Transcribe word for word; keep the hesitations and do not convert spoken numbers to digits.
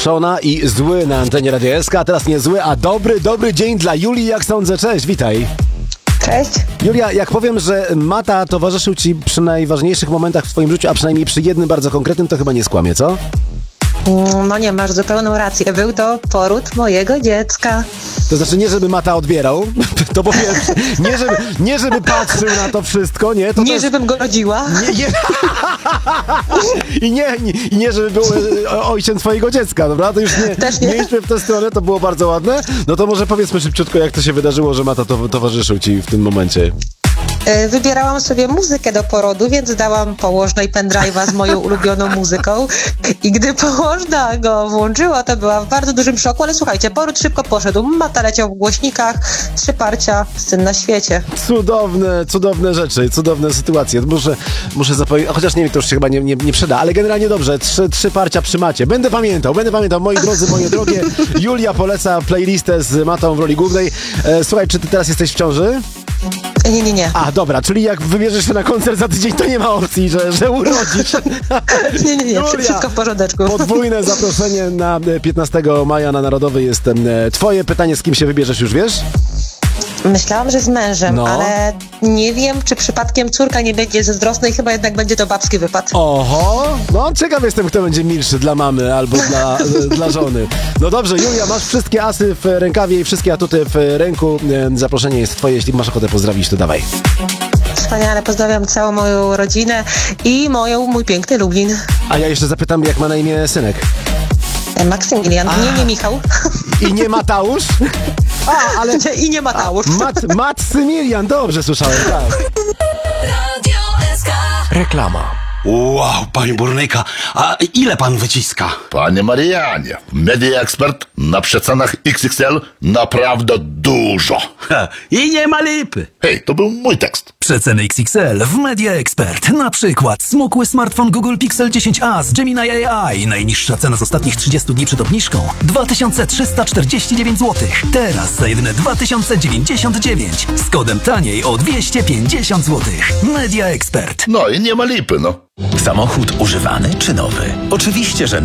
Szona i Zły na antenie Radia S K. A teraz nie zły, a dobry, dobry dzień dla Julii, jak sądzę. Cześć, witaj. Cześć. Julia, jak powiem, że Mata towarzyszył ci przy najważniejszych momentach w twoim życiu, a przynajmniej przy jednym bardzo konkretnym, to chyba nie skłamię, co? No nie, masz zupełną rację. Był to poród mojego dziecka. To znaczy nie, żeby Mata odbierał, to po pierwsze, nie żeby, nie żeby patrzył na to wszystko, nie? To nie, też... żebym go rodziła. Nie, nie. I, nie, nie, I nie, żeby był e, ojcem twojego dziecka, dobra? To już nie, Też nie. nie idźmy w tę stronę, to było bardzo ładne. No to może powiedzmy szybciutko, jak to się wydarzyło, że Mata to, towarzyszył ci w tym momencie. Wybierałam sobie muzykę do porodu, więc dałam położnej pendrive'a z moją ulubioną muzyką i gdy położna go włączyła, to była w bardzo dużym szoku, ale słuchajcie, poród szybko poszedł. Mata leciał w głośnikach, trzy parcia, syn na świecie. Cudowne, cudowne rzeczy, cudowne sytuacje. Muszę, muszę zapomnieć, chociaż nie wiem, to już się chyba nie, nie, nie przyda, ale generalnie dobrze, trzy, trzy parcia przy Macie. Będę pamiętał, będę pamiętał, moi drodzy, moje drogie. Julia poleca playlistę z Matą w roli głównej. E, słuchaj, czy ty teraz jesteś w ciąży? Nie, nie, nie. A, dobra, czyli jak wybierzesz się na koncert za tydzień, to nie ma opcji, że, że urodzisz. Nie, nie, nie, Julia, wszystko w porządeczku. podwójne zaproszenie na piętnastego maja na Narodowy jest e, twoje. Pytanie, z kim się wybierzesz, już wiesz? Myślałam, że z mężem, No. ale nie wiem, czy przypadkiem córka nie będzie zazdrosna i chyba jednak będzie to babski wypad. Oho, no ciekaw jestem, kto będzie milszy, dla mamy albo dla, dla żony. No dobrze, Julia, masz wszystkie asy w rękawie i wszystkie atuty w ręku. E, Zaproszenie jest twoje, jeśli masz ochotę pozdrowić, to dawaj. Wspaniale, pozdrawiam całą moją rodzinę i moją, mój piękny Lublin. A ja jeszcze zapytam, jak ma na imię synek. Maksymilian, A. nie, nie Michał. I nie Mateusz? A, ale... I nie Mateusz. Mat, Maksymilian, dobrze słyszałem, tak. Reklama. Wow, panie burnyka, a ile pan wyciska? Panie Marianie, Media Expert na przecenach X X L naprawdę dużo. Ha, i nie ma lipy. Hej, to był mój tekst. Przeceny X X L w Media Expert. Na przykład smukły smartfon Google Pixel dziesięć a z Gemini A I. Najniższa cena z ostatnich trzydziestu dni przed obniżką dwa tysiące trzysta czterdzieści dziewięć złotych. Teraz za jedyne dwa tysiące dziewięćdziesiąt dziewięć. Z kodem taniej o dwieście pięćdziesiąt złotych. Media Expert. No i nie ma lipy, no. Samochód używany czy nowy? Oczywiście, że